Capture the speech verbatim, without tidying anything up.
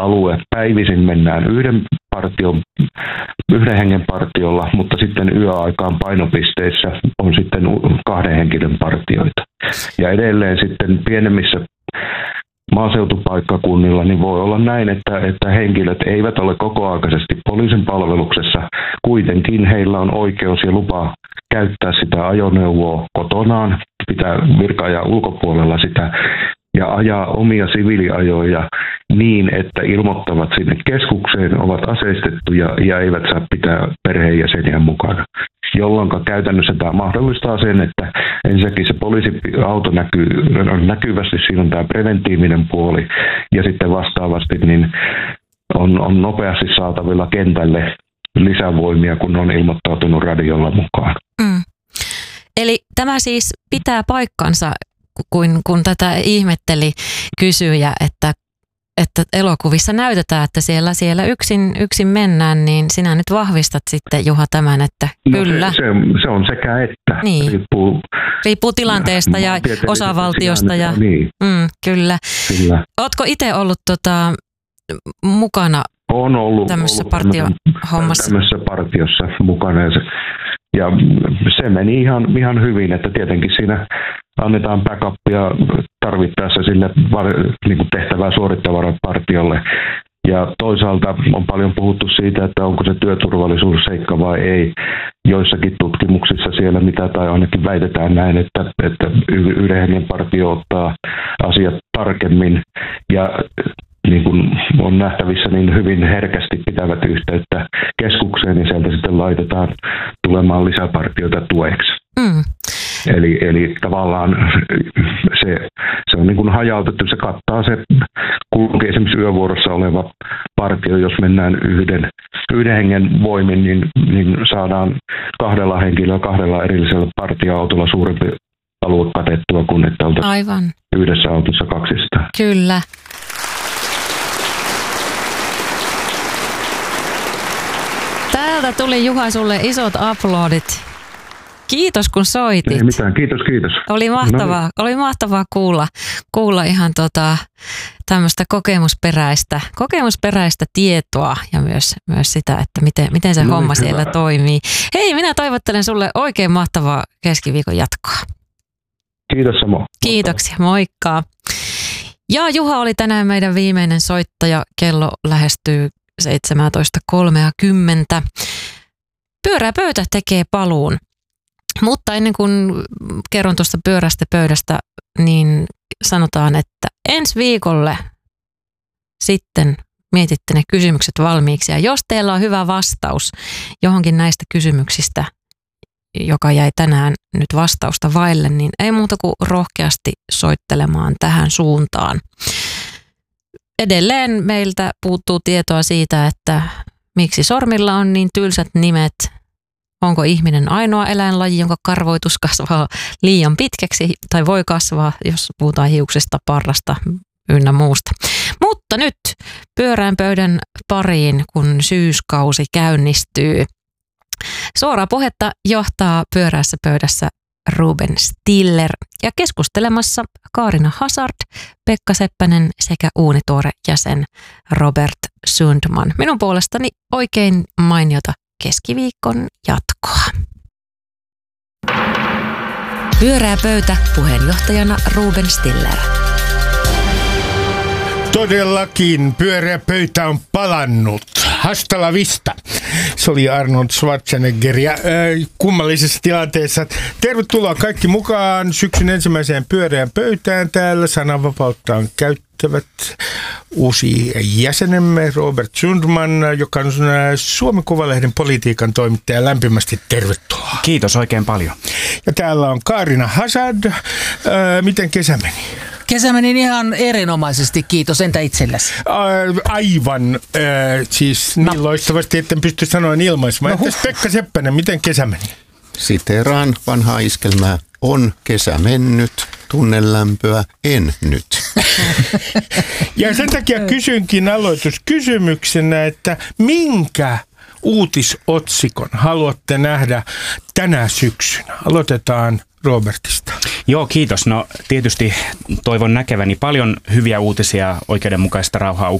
alue. Päivisin mennään yhden partion, yhden hengen partiolla, mutta sitten yöaikaan painopisteissä on sitten kahden henkilön partioita. Ja edelleen sitten pienemmissä maaseutupaikkakunnilla niin voi olla näin, että, että henkilöt eivät ole kokoaikaisesti poliisin palveluksessa. Kuitenkin heillä on oikeus ja lupa käyttää sitä ajoneuvoa kotonaan, pitää virka-ajan ulkopuolella sitä ja ajaa omia siviiliajoja niin, että ilmoittavat sinne keskukseen, ovat aseistettuja ja eivät saa pitää perheenjäseniä mukana. Jolloin käytännössä tämä mahdollistaa sen, että ensinnäkin se poliisiauto näkyy näkyvästi, siinä on tämä preventiivinen puoli ja sitten vastaavasti niin on, on nopeasti saatavilla kentälle lisävoimia, kun on ilmoittautunut radiolla mukaan. Mm. Eli tämä siis pitää paikkansa, kun, kun tätä ihmetteli kysyjä, että, että elokuvissa näytetään, että siellä, siellä yksin, yksin mennään, niin sinä nyt vahvistat sitten, Juha, tämän, että no kyllä. Se, se, se on sekä että. Niin. Riippuu, Riippuu tilanteesta ja osavaltiosta. Ja, niin. mm, kyllä. kyllä. Ootko itse ollut tota, mukana on ollut, tämmöisessä ollut partiohommassa? Tämmöisessä partiossa mukana. Ja se, ja se meni ihan, ihan hyvin, että tietenkin siinä annetaan backupia tarvittaessa sille niin kuin tehtävää suorittavalle partiolle. Ja toisaalta on paljon puhuttu siitä, että onko se työturvallisuusseikka vai ei. Joissakin tutkimuksissa siellä mitä tai ainakin väitetään näin, että, että yhden partio ottaa asiat tarkemmin ja niin kuin on nähtävissä, niin hyvin herkästi pitävät yhteyttä keskukseen ja sieltä sitten laitetaan tulemaan lisäpartioita tueksi. Mm. Eli, eli tavallaan se, se on niin kuin hajautettu, se kattaa se kulkee esimerkiksi yövuorossa oleva partio, jos mennään yhden, yhden hengen voimin, niin, niin saadaan kahdella henkilöllä, kahdella erillisellä partioautolla suurempi alue katettua kuin että oltaisiin Aivan. yhdessä autossa kaksistaan. Kyllä. Täältä tuli, Juha, sulle isot uploadit. Kiitos, kun soitit. Ei mitään, kiitos, kiitos. Oli mahtavaa, no. oli mahtavaa kuulla, kuulla ihan tota, tämmöistä kokemusperäistä, kokemusperäistä tietoa ja myös, myös sitä, että miten, miten se no, homma hyvä. Siellä toimii. Hei, minä toivottelen sulle oikein mahtavaa keskiviikon jatkoa. Kiitos samoin. Kiitoksia, moikka. Ja Juha oli tänään meidän viimeinen soittaja. Kello lähestyy seitsemäntoista kolmekymmentä. Pyörää pöytä tekee paluun. Mutta ennen kuin kerron tuosta pyörästä pöydästä, niin sanotaan, että ensi viikolle sitten mietitte ne kysymykset valmiiksi. Ja jos teillä on hyvä vastaus johonkin näistä kysymyksistä, joka jäi tänään nyt vastausta vaille, niin ei muuta kuin rohkeasti soittelemaan tähän suuntaan. Edelleen meiltä puuttuu tietoa siitä, että miksi sormilla on niin tylsät nimet. Onko ihminen ainoa eläinlaji, jonka karvoitus kasvaa liian pitkäksi tai voi kasvaa, jos puhutaan hiuksesta, parrasta ynnä muusta. Mutta nyt pyörään pöydän pariin, kun syyskausi käynnistyy. Suoraa puhetta johtaa pyöräässä pöydässä Ruben Stiller ja keskustelemassa Kaarina Hazard, Pekka Seppänen sekä uunituore jäsen Robert Sundman. Minun puolestani oikein mainiota keskiviikon jatkoa. Pyörää pöytä, puheenjohtajana Ruben Stiller. Todellakin pyöreä pöytä on palannut. Hasta la vista. Se oli Arnold Schwarzenegger ja äh, kummallisessa tilanteessa. Tervetuloa kaikki mukaan syksyn ensimmäiseen pyöreään pöytään. Täällä sananvapautta on käyttävät uusi jäsenemme Robert Sundman, joka on Suomen Kuvalehden politiikan toimittaja. Lämpimästi tervetuloa. Kiitos oikein paljon. Ja täällä on Kaarina Hazard. Äh, miten kesä meni? Kesä meni ihan erinomaisesti, kiitos. Entä itsellesi? Aivan, äh, siis niin no. loistavasti, etten pysty sanoa ilmaisemaan. No, Entäs Pekka Seppänen, miten kesä meni? Siteraan vanhaa iskelmää. On kesä mennyt, tunnelämpöä en nyt. Ja sen takia kysynkin aloituskysymyksenä, että minkä uutisotsikon haluatte nähdä tänä syksynä? Aloitetaan Robertista. Joo, kiitos. No tietysti toivon näkeväni paljon hyviä uutisia oikeudenmukaisesta rauhaa